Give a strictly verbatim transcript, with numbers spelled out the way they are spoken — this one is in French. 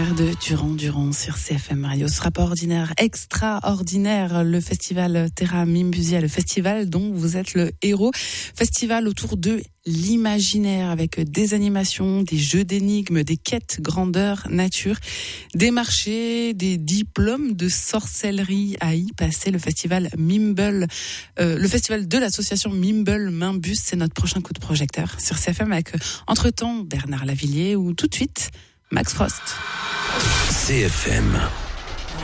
concert de Durand Durand sur C F M Radio. Ce rapport ordinaire extraordinaire, le festival Terra Mimbusia, le festival dont vous êtes le héros. Festival autour de l'imaginaire avec des animations, des jeux d'énigmes, des quêtes grandeur nature, des marchés, des diplômes de sorcellerie à y passer. Le festival Mimble, euh, le festival de l'association Mimble Mimbus, c'est notre prochain coup de projecteur sur C F M avec entre-temps Bernard Lavilliers ou tout de suite Max Frost. C F M.